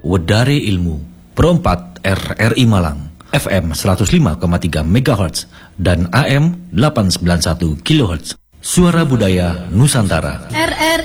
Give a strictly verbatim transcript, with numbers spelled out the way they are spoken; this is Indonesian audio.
Wedare Ilmu, Perempat R R I Malang, F M seratus lima koma tiga megahertz dan A M delapan ratus sembilan puluh satu kilohertz. Suara Budaya Nusantara. R R